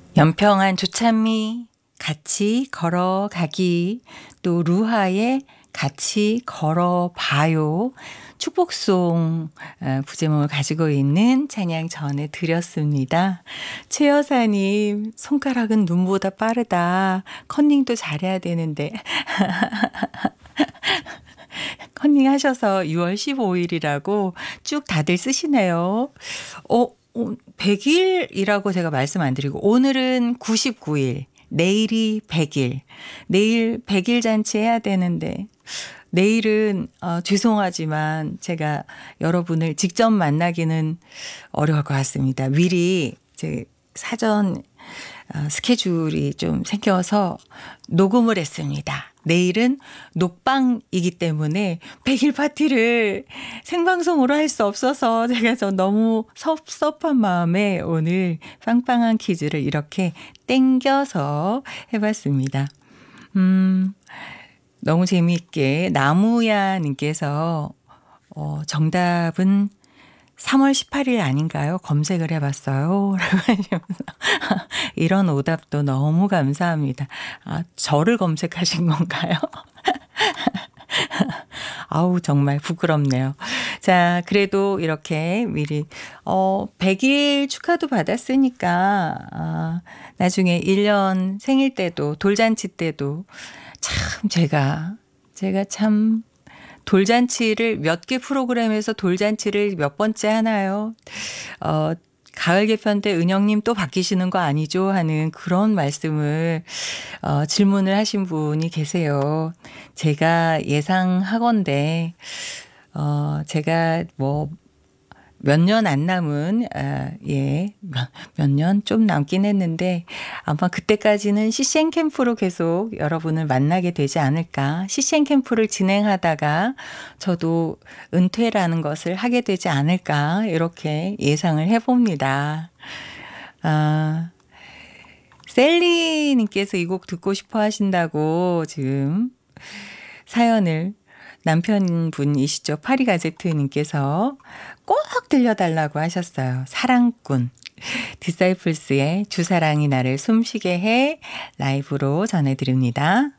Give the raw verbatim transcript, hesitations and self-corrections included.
연평한 조찬미 같이 걸어가기, 또 루하의 같이 걸어봐요. 축복송 어, 부제목을 가지고 있는 찬양 전해드렸습니다. 최 여사님, 손가락은 눈보다 빠르다. 컨닝도 잘해야 되는데. 컨닝 하셔서 유월 십오일이라고 쭉 다들 쓰시네요. 어, 백 일이라고 제가 말씀 안 드리고 오늘은 구십구 일, 내일이 백 일. 내일 백 일 잔치 해야 되는데 내일은 어, 죄송하지만 제가 여러분을 직접 만나기는 어려울 것 같습니다. 미리 제 사전 어, 스케줄이 좀 생겨서 녹음을 했습니다. 내일은 녹방이기 때문에 백 일 파티를 생방송으로 할 수 없어서 제가 저 너무 섭섭한 마음에 오늘 빵빵한 퀴즈를 이렇게 땡겨서 해봤습니다. 음, 너무 재미있게 나무야님께서 어, 정답은 삼월 십팔일 아닌가요? 검색을 해봤어요. 이런 오답도 너무 감사합니다. 아, 저를 검색하신 건가요? 아우, 정말 부끄럽네요. 자, 그래도 이렇게 미리, 어, 백 일 축하도 받았으니까, 아, 나중에 일 년 생일 때도, 돌잔치 때도, 참, 제가, 제가 참, 돌잔치를 몇 개 프로그램에서 돌잔치를 몇 번째 하나요? 어, 가을 개편 때 은영님 또 바뀌시는 거 아니죠? 하는 그런 말씀을 어, 질문을 하신 분이 계세요. 제가 예상하건대 어, 제가 뭐 몇 년 안 남은 아, 예, 몇 년 좀 남긴 했는데 아마 그때까지는 씨씨엔 캠프로 계속 여러분을 만나게 되지 않을까. 씨씨엔 캠프를 진행하다가 저도 은퇴라는 것을 하게 되지 않을까 이렇게 예상을 해봅니다. 아, 셀리님께서 이 곡 듣고 싶어 하신다고 지금 사연을 남편분이시죠. 파리가제트님께서 꼭 들려달라고 하셨어요. 사랑꾼. 디사이플스의 주사랑이 나를 숨쉬게 해 라이브로 전해드립니다.